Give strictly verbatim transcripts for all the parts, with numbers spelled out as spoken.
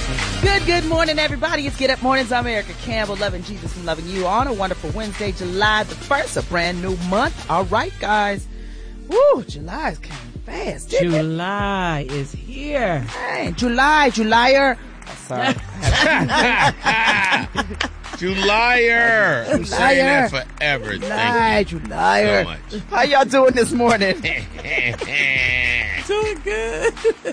Good, good morning, everybody. It's Get Up Mornings. I'm Erica Campbell, loving Jesus and loving you on a wonderful Wednesday, July the first, a brand new month. All right, guys. Woo, July came fast, didn't it? July is here. Hey, July, Julyer. Oh, sorry. Julyer. I'm saying that forever. July, Thank you Julyer. so much. How y'all doing this morning? Doing good.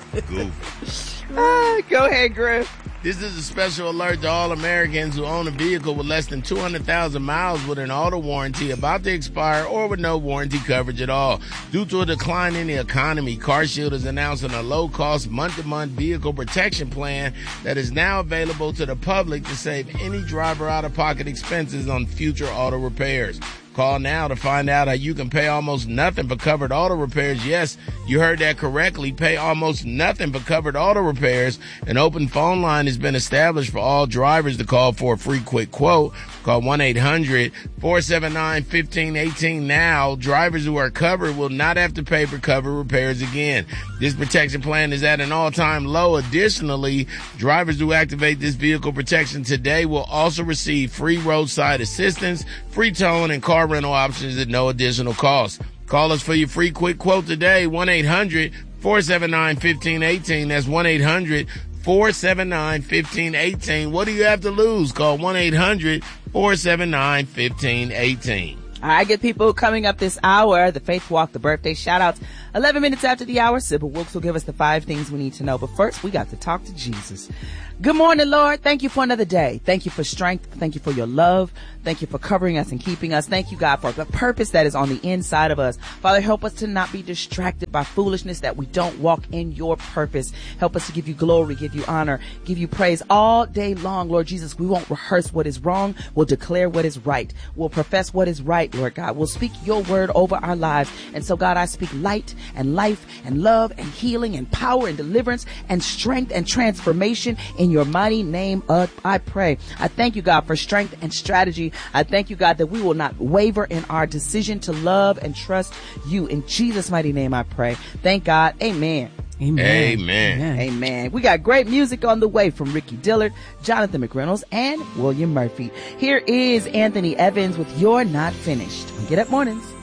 Goof. Ah, go ahead, Griff. This is a special alert to all Americans who own a vehicle with less than two hundred thousand miles with an auto warranty about to expire or with no warranty coverage at all. Due to a decline in the economy, CarShield is announcing a low-cost month-to-month vehicle protection plan that is now available to the public to save any driver out-of-pocket expenses on future auto repairs. Call now to find out how you can pay almost nothing for covered auto repairs. Yes, you heard that correctly. Pay almost nothing for covered auto repairs. An open phone line has been established for all drivers to call for a free quick quote. Call one eight hundred four seven nine one five one eight now. Drivers who are covered will not have to pay for covered repairs again. This protection plan is at an all-time low. Additionally, drivers who activate this vehicle protection today will also receive free roadside assistance, free towing, and car rental options at no additional cost. Call us for your free quick quote today, one eight hundred four seven nine one five one eight. That's one eight hundred four seven nine one five one eight. What do you have to lose? Call one eight hundred four seven nine one five one eight. All right, good people, coming up this hour, the Faith Walk, the birthday shout-outs. eleven minutes after the hour, Sybil Wilkes will give us the five things we need to know. But first, we got to talk to Jesus. Good morning, Lord. Thank you for another day. Thank you for strength. Thank you for your love. Thank you for covering us and keeping us. Thank you, God, for the purpose that is on the inside of us. Father, help us to not be distracted by foolishness, that we don't walk in your purpose. Help us to give you glory, give you honor, give you praise all day long, Lord Jesus. We won't rehearse what is wrong. We'll declare what is right. We'll profess what is right, Lord God. We'll speak your word over our lives. And so, God, I speak light and life and love and healing and power and deliverance and strength and transformation in your mighty name of I pray. I thank you, God, for strength and strategy. I thank you, God, that we will not waver in our decision to love and trust you. In Jesus' mighty name I pray. Thank God. Amen. Amen. Amen. Amen. Amen. We got great music on the way from Ricky Dillard, Jonathan McReynolds, and William Murphy. Here is Anthony Evans with You're Not Finished. Get Up Mornings.